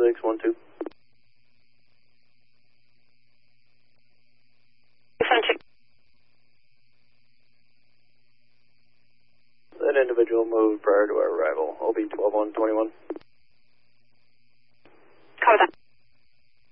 612. That individual moved prior to our arrival. OB 12-121. Copy that.